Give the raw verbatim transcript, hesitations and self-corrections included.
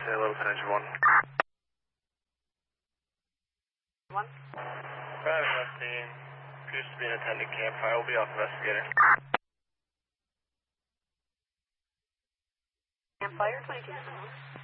level ten engine one. One. Private Westing, appears to be an attendant campfire. We'll be off investigating. Campfire, twenty-two.